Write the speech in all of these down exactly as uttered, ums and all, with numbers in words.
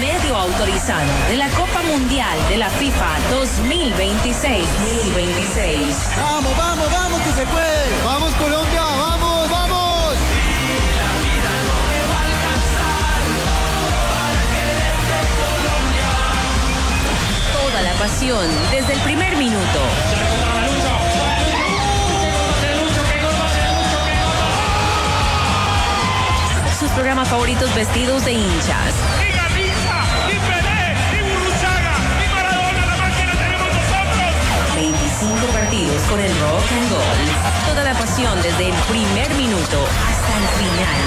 medio autorizado de la Copa Mundial de la FIFA dos mil veintiséis. dos mil veintiséis. Vamos, vamos, vamos, que se puede. Vamos, Colombia, vamos, vamos. La vida no me va a alcanzar para quererte, Colombia. Toda la pasión desde el primer minuto. Sus programas favoritos vestidos de hinchas. ¡Ni Gatica, ni Pelé, ni Burruchaga, ni Maradona! ¡La máquina tenemos nosotros! veinticinco partidos con el rock and roll. Toda la pasión desde el primer minuto hasta el final.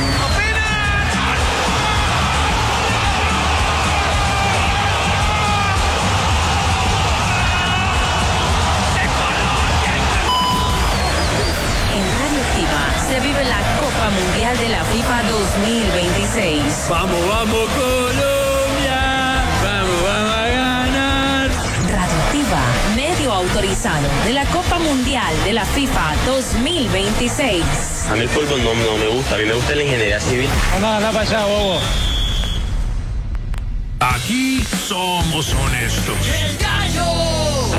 En Radio Activa se vive la Copa Mundial de la FIFA dos mil veintiséis. Vamos, vamos, Colombia. Vamos, vamos a ganar. Radio Activa, medio autorizado de la Copa Mundial de la FIFA dos mil veintiséis. A mí el fútbol no, no me gusta, a mí me gusta la ingeniería civil. Anda, anda para allá, bobo. Aquí somos honestos. ¡El gallo!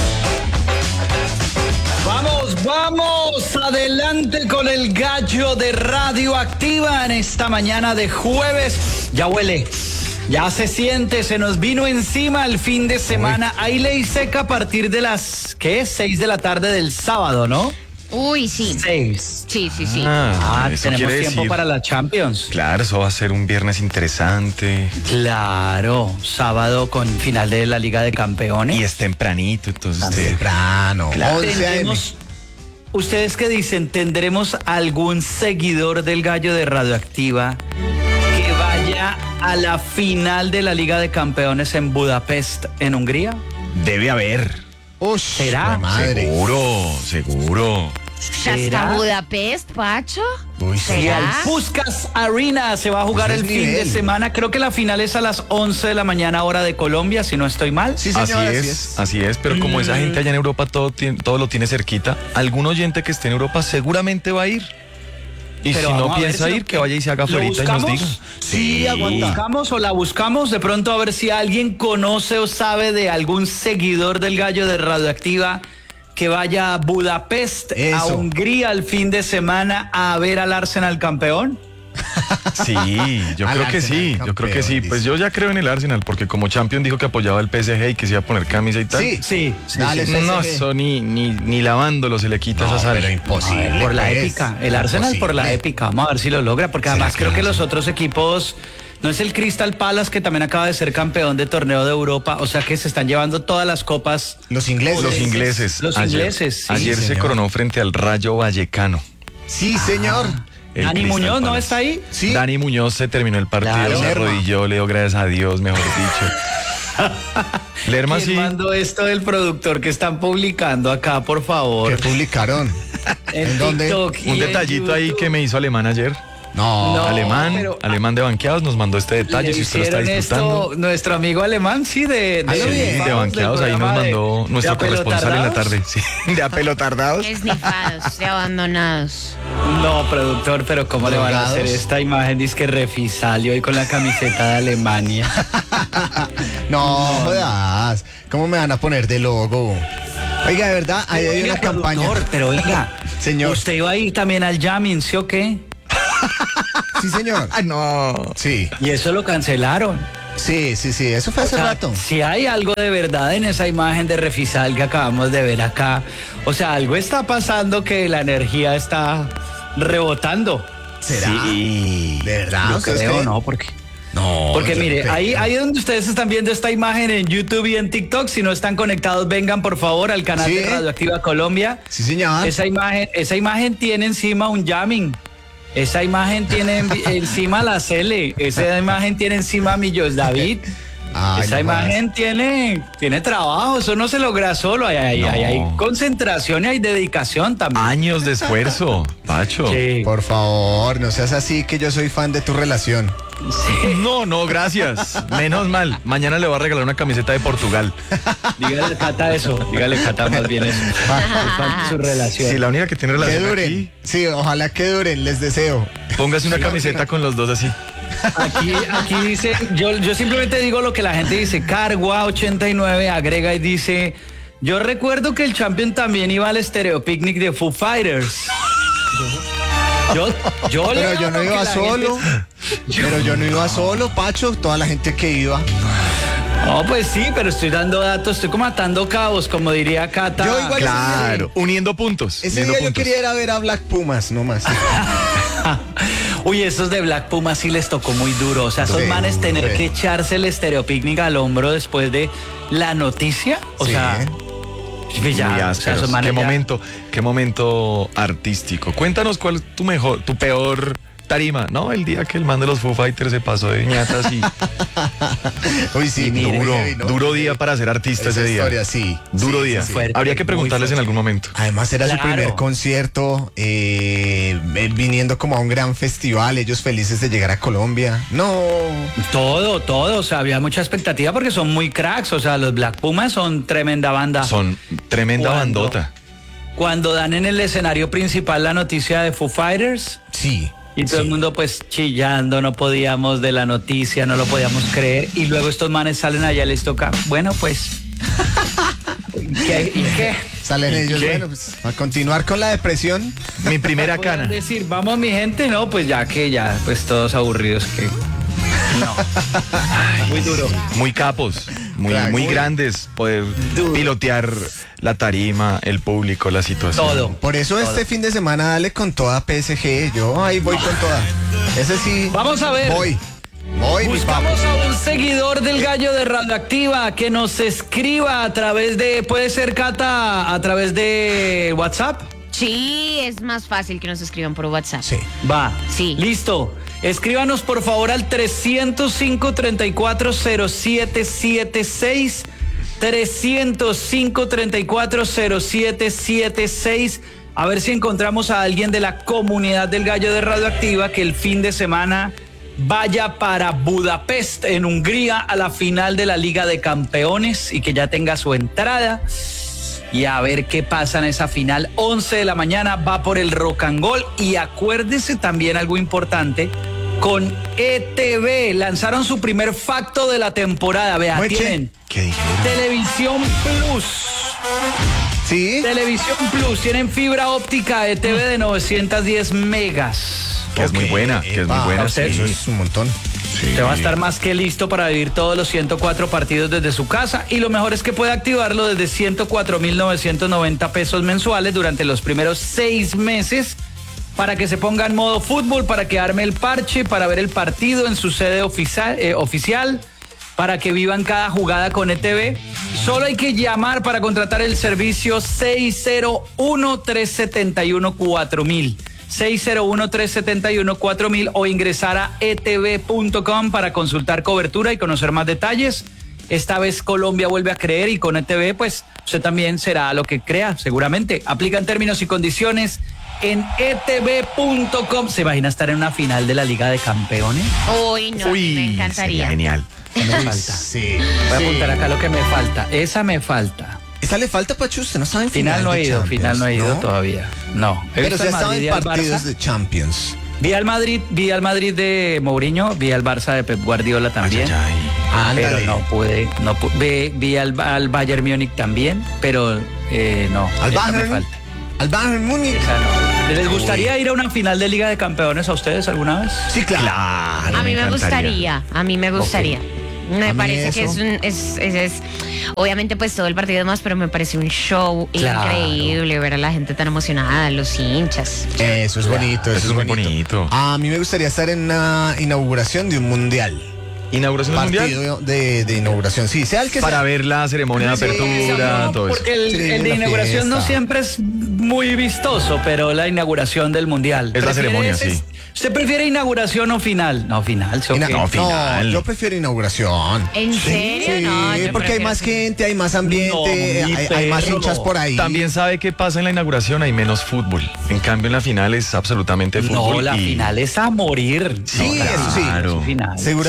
Vamos, vamos, adelante con el gallo de Radio Activa en esta mañana de jueves. Ya huele, ya se siente, se nos vino encima el fin de semana. Hay ley seca a partir de las, ¿qué? seis de la tarde del sábado, ¿no? Uy, sí. seis. Sí, sí, sí. Ah, eso tenemos quiere tiempo decir- para la Champions. Claro, eso va a ser un viernes interesante. Claro, sábado con final de la Liga de Campeones. Y es tempranito, entonces usted- Temprano. once a eme. Tendremos- ¿Ustedes qué dicen? ¿Tendremos algún seguidor del gallo de Radioactiva que vaya a la final de la Liga de Campeones en Budapest, en Hungría? debe haber. Ush, ¿Será? la madre. Seguro, seguro. ¿Ya ¿Será? está Budapest, Pacho? Uy, Y ¿Será? al Puskás Arena se va a jugar Pues el es fin de nivel. semana. Creo que la final es a las once de la mañana, hora de Colombia, si no estoy mal. Sí, Así señor, es, así es, pero como esa gente allá en Europa todo, tiene- todo lo tiene cerquita, algún oyente que esté en Europa seguramente va a ir. Y Pero si no vamos a ver piensa si lo- ir, que vaya y se haga ¿Lo afuera y nos buscamos? diga. Sí, aguanta. ¿Buscamos o la buscamos? De pronto a ver si alguien conoce o sabe de algún seguidor del gallo de Radioactiva que vaya a Budapest, a Eso. Hungría el fin de semana a ver al Arsenal campeón. Sí, yo Al creo que Arsenal, sí, yo creo que sí. campeón, Pues dice. yo ya creo en el Arsenal, porque como Champion dijo que apoyaba el P S G y que se iba a poner camisa y tal. Sí, Sí, sí, Dale, sí. P S G. No, eso ni, ni, ni lavándolo se le quita No, esa sal. pero imposible. Por la pues. épica, el Arsenal por la Imposible. épica. Vamos a ver si lo logra, porque ¿Será además que creo que lo los hace? otros equipos, no es el Crystal Palace que también acaba de ser campeón de torneo de Europa, o sea que se están llevando todas las copas. Los ingleses. Los ingleses. Los ayer, ingleses, sí, Ayer se señor. coronó frente al Rayo Vallecano. Sí, señor. el Dani Crystal Muñoz, ¿no Palace. está ahí? Sí. Dani Muñoz se terminó el partido, Claro. se Lerma. arrodilló, le dio gracias a Dios, mejor dicho. Lerma ¿Quién sí. mandó esto del productor que están publicando acá, por favor? ¿Qué publicaron? En ¿En dónde? TikTok y Un en detallito ahí YouTube. que me hizo Alemán ayer. No. No, alemán, pero- alemán de banqueados nos mandó este detalle, Le si usted lo está hicieron disfrutando. esto nuestro amigo alemán, sí, de, Ah, sí, Sí, de banqueados, ahí nos mandó nuestro corresponsal en la tarde. Sí, de apelotardados. Esnifados, de abandonados. No, productor, pero ¿cómo le van a hacer Drogados. esta imagen? Dice que Refisalio hoy con la camiseta de Alemania. No, jodas. ¿Cómo me van a poner de logo? Oiga, de verdad, ahí hay Oiga, una campaña. productor, pero oiga, Señor. ¿usted iba a ir también al jamming, sí o qué? Sí, señor. Ay, no. Sí, Y eso lo cancelaron. sí, sí, sí. Eso fue hace O sea, rato. si hay algo de verdad en esa imagen de Refisal que acabamos de ver acá, o sea, algo está pasando que la energía está rebotando. ¿Será? Sí. ¿De verdad? Yo ¿Usted creo, cree? ¿no? Porque, No. porque yo mire, no ahí, creo. ahí donde ustedes están viendo esta imagen en YouTube y en TikTok, si no están conectados, vengan por favor al canal Sí. de Radioactiva Colombia. Sí, señor. Esa imagen, esa imagen tiene encima un jamming. Esa imagen tiene en- encima la Cele. Esa imagen tiene encima a Millos David. Ay, Esa no imagen tiene, tiene trabajo, eso no se logra solo. Hay, hay, No. hay- hay concentración y hay dedicación también. Años de esfuerzo, Pacho. Sí. Por favor, no seas así, que yo soy fan de tu relación. No, no, gracias. Menos mal. Mañana le voy a regalar una camiseta de Portugal. Dígale Cata eso, dígale Cata más bien eso. Soy fan de su relación. Si la única que tiene Que relación duren. aquí, Sí, ojalá que duren, les deseo. póngase una camiseta con los dos así. Aquí, aquí dice, yo, yo simplemente digo lo que la gente dice. Cargua ochenta y nueve agrega y dice, yo recuerdo que el Champion también iba al Stereo Picnic de Foo Fighters. Yo, yo Pero leo yo no lo que iba la solo. gente- Pero yo no iba solo, Pacho. Toda la gente que iba. No, pues sí, pero estoy dando datos, estoy como atando cabos, como diría Cata. Yo igual- Claro, uniendo puntos. Ese uniendo día yo puntos. quería ir a ver a Black Pumas, no más. Uy, esos de Black Puma sí les tocó muy duro. O sea, esos Sí, manes tener sí. que echarse el Stereo Picnic al hombro después de la noticia. O Sí. sea, pues ya, Muy o sea, ásperos. esos manes Qué ya- momento, qué momento artístico. Cuéntanos cuál es tu mejor, tu peor tarima, ¿no? El día que el man de los Foo Fighters se pasó de ñatas y Uy, sí, Y mire, duro, heavy, ¿no? duro día para ser artista Esa ese día. historia, sí. Duro Sí, día. sí, sí. Fuerte, Habría que muy preguntarles en fuerte. algún momento. Además era su Claro. primer concierto, eh, él viniendo como a un gran festival, ellos felices de llegar a Colombia. No, Todo, todo. O sea, había mucha expectativa porque son muy cracks. O sea, los Black Pumas son tremenda banda. Son tremenda ¿Cuándo? bandota. Cuando dan en el escenario principal la noticia de Foo Fighters. sí. Y todo sí. el mundo pues chillando, no podíamos de la noticia, no lo podíamos creer. Y luego estos manes salen allá y les toca, bueno pues, ¿y qué? ¿Y qué? Salen ¿Y ellos, qué? bueno, pues a continuar con la depresión. Mi primera Podrán cana. decir, vamos mi gente, no, pues ya que ya, pues todos aburridos que... No. Muy duro. Muy capos, muy, Claro. muy grandes, poder Duro. pilotear la tarima, el público, la situación. Todo. Por eso este fin de semana dale con toda P S G. Yo ahí voy con toda. Ese sí. Vamos a ver. Voy. Voy, mi papi. Buscamos a un seguidor del Gallo de Radioactiva que nos escriba a través de, puede ser Cata, a través de WhatsApp. Sí, es más fácil que nos escriban por WhatsApp. Sí. Va. Sí. Listo. Escríbanos por favor al trescientos cinco, treinta y cuatro, cero siete siete seis. trescientos cinco, treinta y cuatro, cero siete siete seis. A ver si encontramos a alguien de la comunidad del Gallo de Radioactiva que el fin de semana vaya para Budapest, en Hungría, a la final de la Liga de Campeones y que ya tenga su entrada. Y a ver qué pasa en esa final. once de la mañana va por el Rock and Roll. Y acuérdese también algo importante. Con E T V lanzaron su primer facto de la temporada. Vea, Mueche. tienen ¿Qué dijeron? Televisión Plus. Sí. Televisión Plus. Tienen fibra óptica E T V de novecientos diez megas. Que es muy Ok, buena, que es muy epa, buena. usted- Eso sí. es un montón. Usted va a estar más que listo para vivir todos los ciento cuatro partidos desde su casa y lo mejor es que puede activarlo desde ciento cuatro mil novecientos noventa pesos mensuales durante los primeros seis meses para que se ponga en modo fútbol, para que arme el parche, para ver el partido en su sede oficial, eh, oficial para que vivan cada jugada con E T V. Solo hay que llamar para contratar el servicio seis cero uno, tres siete uno, cuatro mil. seis cero uno, tres siete uno, cuatro mil o ingresar a e t v punto com para consultar cobertura y conocer más detalles. Esta vez Colombia vuelve a creer y con E T V pues usted también será lo que crea, seguramente. Aplican términos y condiciones en e t v punto com. ¿Se imagina estar en una final de la Liga de Campeones? Uy, no, Uy, me sería encantaría. genial. Me falta. Sí. Voy a sí. apuntar acá lo que me falta. Esa me falta. Esa le falta, Pachu, usted no sabe en Final no de he ido, Champions, final no he ido ¿no? todavía. No. He Pero visto se el ha estado Madrid y en al partidos Barça. de Champions. Vi al Madrid, vi al Madrid de Mourinho, vi al Barça de Pep Guardiola también. Ay, ay, Pero Ándale. no pude, no pu- vi, vi al, al Bayern Múnich también, pero eh, no. Al esa me Bayern. falta. Al Bayern Múnich. Esa no. ¿Les gustaría ir a una final de Liga de Campeones a ustedes alguna vez? Sí, claro. claro, A mí me encantaría. gustaría, a mí me gustaría. Me A mí parece que es eso. un, es, es, es- obviamente pues todo el partido y demás, pero me parece un show Claro. increíble ver a la gente tan emocionada, los hinchas. Eso es bonito, eso, Eso es muy bonito. A mí me gustaría estar en una inauguración de un mundial. Inauguración del mundial. Partido de, de inauguración, sí, sea el que Para sea. ver la ceremonia de Sí, apertura, No, todo eso. porque el, Sí, el de una inauguración no fiesta. siempre es muy vistoso, pero la inauguración del mundial. Es la ¿Prefiere ceremonia, ese? sí. ¿Usted prefiere inauguración o final? No, final. ¿sí o Ina- qué? No, final. yo prefiero inauguración. ¿En serio? Sí, No, yo porque hay prefiero más final. gente, hay más ambiente, No, mi hay, hay más perro. hinchas por ahí. También sabe qué pasa en la inauguración, hay menos fútbol. En cambio, en la final es absolutamente fútbol. No, la y- final es a morir. Sí, No, la eso sí. final es final. Seguramente Sí, final.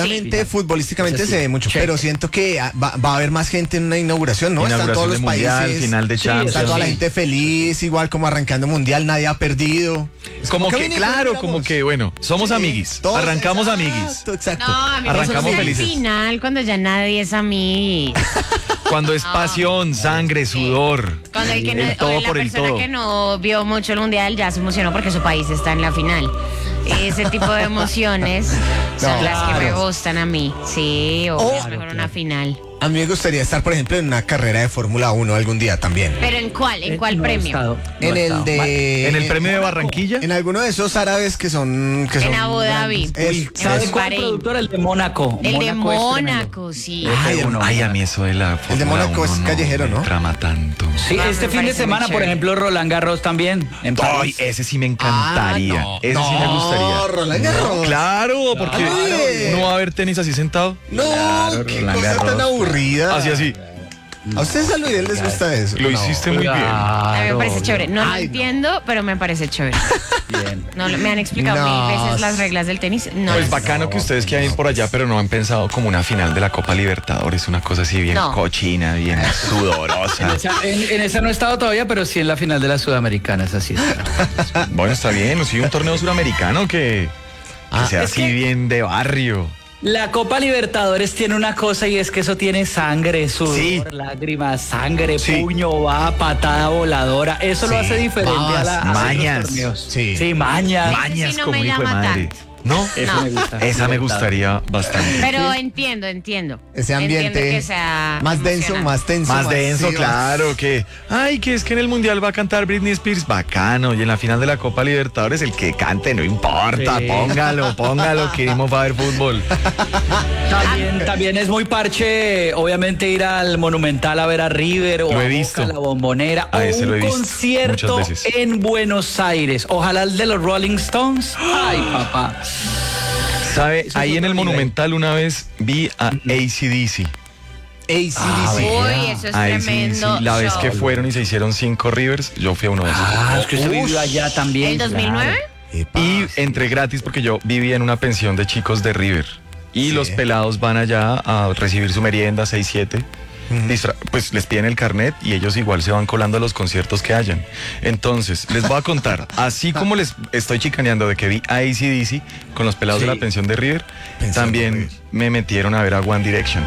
futbolísticamente Ese sí. se ve mucho, Check. pero siento que ah, va, va a haber más gente en una inauguración, ¿no? Están todos Inauguración los de mundial, países, final de Sí, Champions. está toda la Sí. gente feliz, igual como arrancando mundial, nadie ha perdido. Es Como que, vinimos, claro, digamos. como que, bueno, somos Sí, amiguis. todos- Arrancamos exacto, amiguis. Exacto. No, a mí me Arrancamos gusta el felices. final, cuando ya nadie es a mí. Cuando es pasión, sangre, sudor. Cuando el que no, el todo o la por el persona todo. que no vio mucho el mundial ya se emocionó porque su país está en la final. Ese tipo de emociones son No. las que me Claro. gustan a mí. Sí, o Oh. es mejor una final. A mí me gustaría estar, por ejemplo, en una carrera de Fórmula uno algún día también. ¿Pero en cuál? ¿En cuál No he premio? estado, no En he el estado. de... En el premio de Barranquilla. En alguno de esos árabes que son... Que En son Abu Dhabi. grandes. Uy, Es- ¿sabe es cuál Bahrein. productor? El de Mónaco. El de Mónaco es tremendo. Mónaco, sí. Ay, uno. Ay, a mí eso de la El de Mónaco es callejero, me ¿no? trama tanto. Sí, Ah, este me fin de parece semana, muy por chévere. ejemplo, Roland Garros también. En Ay, París. ese sí me encantaría. Ah, no. Ese sí me No, gustaría. Roland Garros. Claro, porque Claro. no va a haber tenis así sentado. No, Claro, qué Roland cosa tan Garros. aburrida. Así, así. ¿A ustedes a Luis les gusta eso? Lo No. hiciste muy bien. A mí me parece chévere. No lo Ay, no. entiendo, pero me parece chévere. Bien. No, me han explicado No. mil veces las reglas del tenis. No, Pues las- bacano que ustedes quieran ir por allá, pero no han pensado como una final de la Copa Libertadores, una cosa así bien No. cochina, bien En sudorosa. esa, en- en esa no he estado todavía, pero sí en la final de las Sudamericanas, así es. Bueno, está bien, sí, un torneo suramericano que, que Ah, sea es así que- bien de barrio. La Copa Libertadores tiene una cosa y es que eso tiene sangre, sudor, Sí. lágrimas, sangre, Sí. puño, va, patada voladora. Eso lo Sí, hace diferente a, la, a otros mañas. torneos. Sí. Sí, mañas. Mañas sí no como me hijo de llama madre. tanto. ¿No? Eso No. me gusta. Esa me gustaría bastante. Pero entiendo, entiendo. Ese ambiente Entiendo que sea más denso, emocionante. más tenso. Más denso, sí, claro, que, ay, que es que en el Mundial va a cantar Britney Spears, bacano, y en la final de la Copa Libertadores el que cante, no importa, Sí. póngalo, póngalo, que iremos a ver fútbol. También, también es muy parche, obviamente, ir al Monumental a ver a River o Lo he a visto. Boca, la Bombonera A o ese lo he un visto concierto muchas veces. en Buenos Aires. Ojalá el de los Rolling Stones. Ay, papá. ¿Sabe? es Ahí en otro el nivel. Monumental una vez vi a A C D C. A C D C. Uy, eso es A C D C, tremendo. la vez show. que fueron y se hicieron cinco Rivers, yo fui a uno de esos. Ah, es que usted vivió allá también. ¿El dos mil nueve? Epa. Y entré gratis porque yo vivía en una pensión de chicos de River. Y Sí. los pelados van allá a recibir su merienda, seis siete. Disfra- pues les piden el carnet y ellos igual se van colando a los conciertos que hayan. Entonces, les voy a contar, así como les estoy chicaneando de que vi a A C D C con los pelados Sí. de la pensión de River, Pensión de también River. me metieron a ver a One Direction.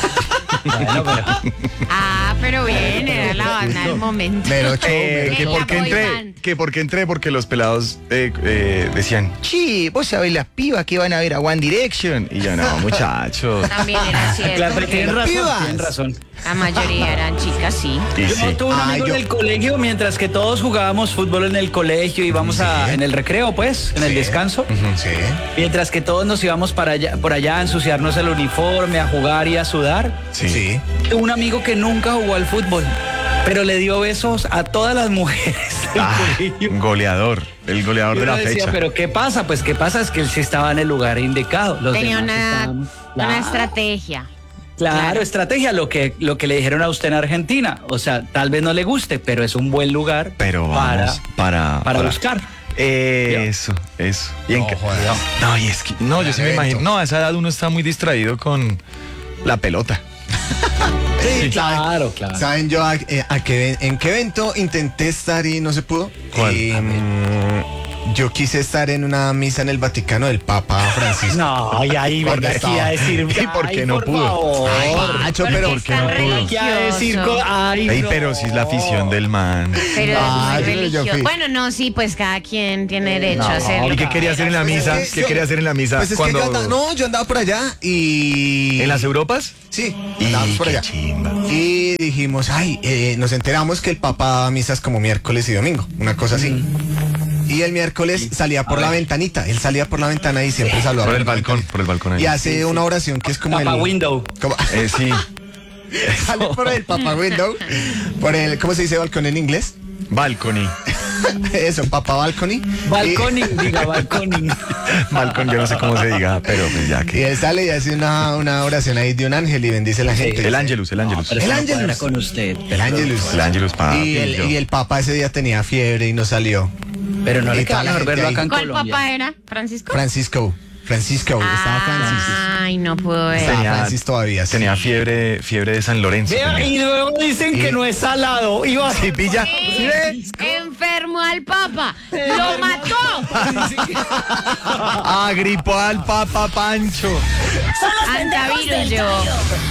Bueno, pero- Ah, pero bien, era la banda del momento. Mero show, Eh, mero que la show. por qué boy entré, band. que por qué entré, porque los pelados eh, eh, decían, sí, vos sabés las pibas que van a ver a One Direction. Y yo, no, muchachos. También era cierto. Claro, porque tienen razón, pibas. tienen razón. La mayoría eran chicas, sí. Y Yo sí. tuve un Ay, amigo yo- en el colegio, mientras que todos jugábamos fútbol en el colegio, íbamos a, Sí. en el recreo, pues, en el Sí. descanso. Sí. Mientras que todos nos íbamos para allá, por allá a ensuciarnos el uniforme, a jugar y a sudar. Sí. Sí. Un amigo que nunca jugó al fútbol, pero le dio besos a todas las mujeres del Ah, colegio. goleador, el goleador Y de uno la decía, fecha. pero ¿qué pasa? Pues ¿qué pasa? Es que él sí estaba en el lugar indicado. Los Tenía demás una, estábamos- una Claro. estrategia. Claro, Claro. estrategia, lo que, lo que le dijeron a usted en Argentina. O sea, tal vez no le guste, pero es un buen lugar Pero para, vamos, para, para buscar. Eso, eso. Y en No, ca- joder. no, y es que, no, yo sí me evento. imagino. No, a esa edad uno está muy distraído con la pelota. Sí, claro, claro. ¿Saben yo a- eh, a qué, en qué evento intenté estar y no se pudo? ¿Cuál? Eh, mm, yo quise estar en una misa en el Vaticano del Papa Francisco. No, y ahí ¿Por qué venga aquí a decir. ¿Y por qué ay, no por pudo? favor. Ay, macho, Porque pero es ¿por qué tan no pudo? religioso. Aquí a decir. co- Ay, Ey, no. pero si es la afición del man. Pero Ah, es yo- muy yo religioso. fui. Bueno, no, sí, pues cada quien tiene derecho a hacerlo. ¿Y qué quería hacer en la Pues es misa? que ¿Qué yo- quería hacer en la misa? Pues es cuando... que yo andaba, no, yo andaba por allá y... ¿En las Europas? Sí, Y andábamos por qué allá. chimba. Y dijimos, ay, eh, nos enteramos que el Papa daba misas como miércoles y domingo, una cosa así. Mm. Y el miércoles salía por la ventanita, él salía por la ventana y siempre saludaba. Por el la balcón, ventanita. por el balcón ahí. Y hace una oración que es como Papa el... Window. como- Eh, sí. sale por el Papa Window, por el, ¿cómo se dice balcón en inglés? Balcony. Eso, Papa Balcony. Balconing, diga, balconing. Balcón, yo no sé cómo se diga, pero pues ya Y que. él sale y hace una, una oración ahí de un ángel y bendice a la gente. El Ángelus, el Ángelus. Pero El eso no Ángelus. cuadra con usted. El Ángelus. El Ángelus, papi. Y el, y el Papa ese día tenía fiebre y no salió. Pero no Y le toda queda la mejor gente verlo ahí. acá en ¿Cuál Colombia. papá era? ¿Francisco? Francisco. Francisco, estaba Francis. Ay, no puedo ver. Estaba Tenía- Francis todavía. sí. Tenía fiebre, fiebre de San Lorenzo. Vea, tenía. y luego dicen que Y- no es salado. Iba Sí, pilla. Sí, enfermo al papa. ¡Lo mató! Agripó al Papa Pancho. Antavirus llevó.